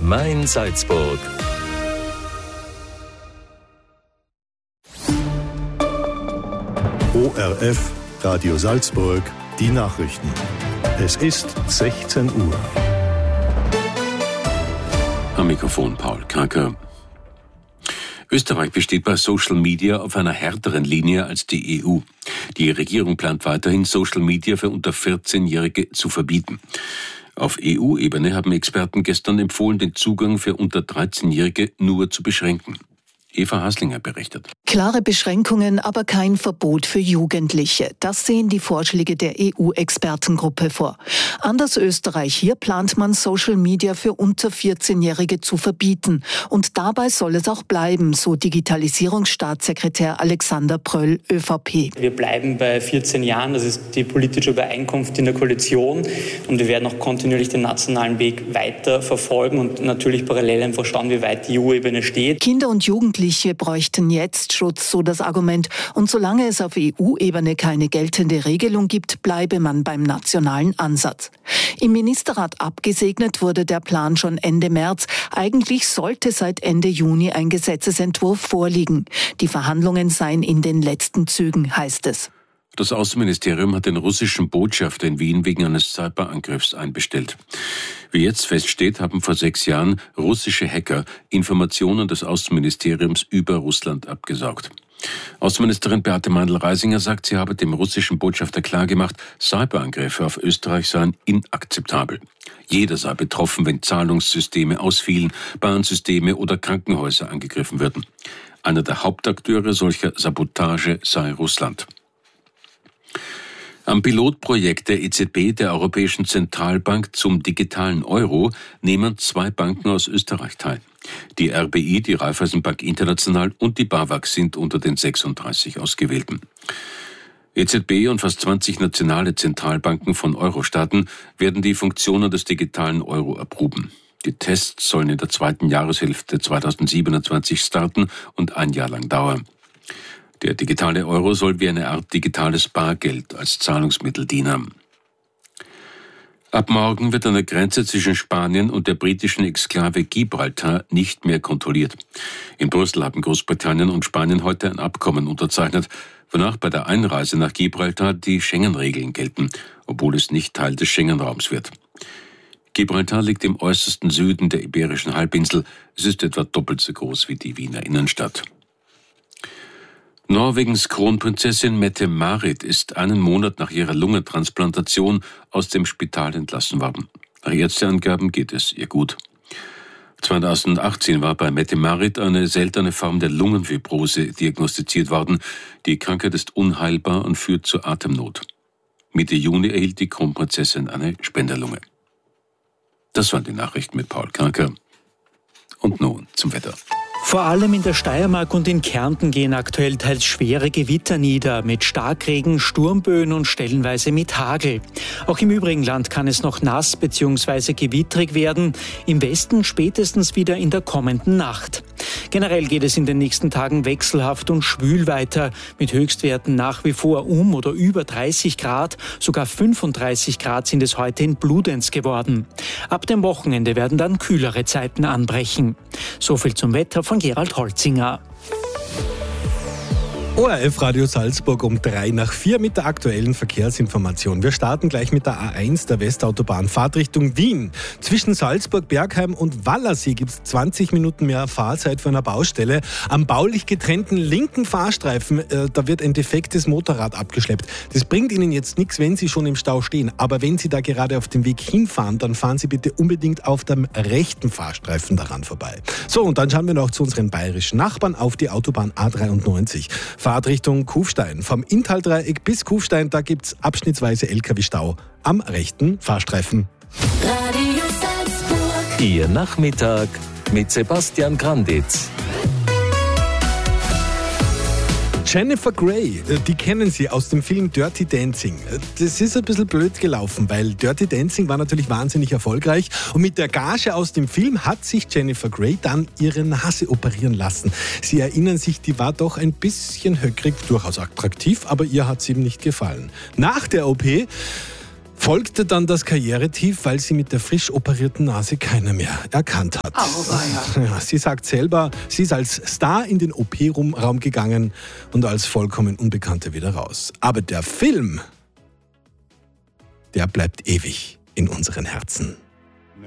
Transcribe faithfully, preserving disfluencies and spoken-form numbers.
Mein Salzburg. O R F, Radio Salzburg, die Nachrichten. Es ist sechzehn Uhr. Am Mikrofon Paul Kraker. Österreich besteht bei Social Media auf einer härteren Linie als die E U. Die Regierung plant weiterhin, Social Media für unter vierzehnjährige zu verbieten. Auf E U-Ebene haben Experten gestern empfohlen, den Zugang für unter dreizehnjährige nur zu beschränken. Eva Haslinger berichtet. Klare Beschränkungen, aber kein Verbot für Jugendliche. Das sehen die Vorschläge der E U-Expertengruppe vor. Anders Österreich, hier plant man, Social Media für unter vierzehnjährige zu verbieten. Und dabei soll es auch bleiben, so Digitalisierungsstaatssekretär Alexander Pröll, ÖVP. Wir bleiben bei vierzehn Jahren, das ist die politische Übereinkunft in der Koalition. Und wir werden auch kontinuierlich den nationalen Weg weiter verfolgen und natürlich parallel einfach schauen, wie weit die E U-Ebene steht. Kinder und Jugendliche bräuchten jetzt Schutz, so das Argument. Und solange es auf E U-Ebene keine geltende Regelung gibt, bleibe man beim nationalen Ansatz. Im Ministerrat abgesegnet wurde der Plan schon Ende März. Eigentlich sollte seit Ende Juni ein Gesetzesentwurf vorliegen. Die Verhandlungen seien in den letzten Zügen, heißt es. Das Außenministerium hat den russischen Botschafter in Wien wegen eines Cyberangriffs einbestellt. Wie jetzt feststeht, haben vor sechs Jahren russische Hacker Informationen des Außenministeriums über Russland abgesaugt. Außenministerin Beate Meindl-Reisinger sagt, sie habe dem russischen Botschafter klargemacht, Cyberangriffe auf Österreich seien inakzeptabel. Jeder sei betroffen, wenn Zahlungssysteme ausfielen, Bahnsysteme oder Krankenhäuser angegriffen würden. Einer der Hauptakteure solcher Sabotage sei Russland. Am Pilotprojekt der E Z B, der Europäischen Zentralbank, zum digitalen Euro nehmen zwei Banken aus Österreich teil. Die R B I, die Raiffeisenbank International und die BAWAG sind unter den sechsunddreißig Ausgewählten. E Z B und fast zwanzig nationale Zentralbanken von Euro-Staaten werden die Funktionen des digitalen Euro erproben. Die Tests sollen in der zweiten Jahreshälfte zweitausendsiebenundzwanzig starten und ein Jahr lang dauern. Der digitale Euro soll wie eine Art digitales Bargeld als Zahlungsmittel dienen. Ab morgen wird an der Grenze zwischen Spanien und der britischen Exklave Gibraltar nicht mehr kontrolliert. In Brüssel haben Großbritannien und Spanien heute ein Abkommen unterzeichnet, wonach bei der Einreise nach Gibraltar die Schengen-Regeln gelten, obwohl es nicht Teil des Schengen-Raums wird. Gibraltar liegt im äußersten Süden der Iberischen Halbinsel. Es ist etwa doppelt so groß wie die Wiener Innenstadt. Norwegens Kronprinzessin Mette-Marit ist einen Monat nach ihrer Lungentransplantation aus dem Spital entlassen worden. Nach Ärzteangaben geht es ihr gut. zweitausendachtzehn war bei Mette-Marit eine seltene Form der Lungenfibrose diagnostiziert worden. Die Krankheit ist unheilbar und führt zu Atemnot. Mitte Juni erhielt die Kronprinzessin eine Spenderlunge. Das waren die Nachrichten mit Paul Kraker. Und nun zum Wetter. Vor allem in der Steiermark und in Kärnten gehen aktuell teils schwere Gewitter nieder, mit Starkregen, Sturmböen und stellenweise mit Hagel. Auch im übrigen Land kann es noch nass bzw. gewittrig werden, im Westen spätestens wieder in der kommenden Nacht. Generell geht es in den nächsten Tagen wechselhaft und schwül weiter, mit Höchstwerten nach wie vor um oder über dreißig Grad, sogar fünfunddreißig Grad sind es heute in Bludenz geworden. Ab dem Wochenende werden dann kühlere Zeiten anbrechen. So viel zum Wetter von Gerald Holzinger. O R F Radio Salzburg um drei nach vier mit der aktuellen Verkehrsinformation. Wir starten gleich mit der A eins, der Westautobahn, Fahrtrichtung Wien. Zwischen Salzburg, Bergheim und Wallersee gibt es zwanzig Minuten mehr Fahrzeit für eine Baustelle. Am baulich getrennten linken Fahrstreifen, äh, da wird ein defektes Motorrad abgeschleppt. Das bringt Ihnen jetzt nichts, wenn Sie schon im Stau stehen. Aber wenn Sie da gerade auf dem Weg hinfahren, dann fahren Sie bitte unbedingt auf dem rechten Fahrstreifen daran vorbei. So, und dann schauen wir noch zu unseren bayerischen Nachbarn auf die Autobahn A dreiundneunzig. Fahrtrichtung Kufstein. Vom Inntal-Dreieck bis Kufstein, da gibt es abschnittsweise L K W-Stau am rechten Fahrstreifen. Radio Salzburg. Ihr Nachmittag mit Sebastian Granditz. Jennifer Grey, die kennen Sie aus dem Film Dirty Dancing. Das ist ein bisschen blöd gelaufen, weil Dirty Dancing war natürlich wahnsinnig erfolgreich und mit der Gage aus dem Film hat sich Jennifer Grey dann ihre Nase operieren lassen. Sie erinnern sich, die war doch ein bisschen höckrig, durchaus attraktiv, aber ihr hat es eben nicht gefallen. Nach der O P Folgte dann das Karrieretief, weil sie mit der frisch operierten Nase keiner mehr erkannt hat. Oh, ja. Ja, sie sagt selber, sie ist als Star in den O P-Raum gegangen und als vollkommen Unbekannte wieder raus. Aber der Film, der bleibt ewig in unseren Herzen.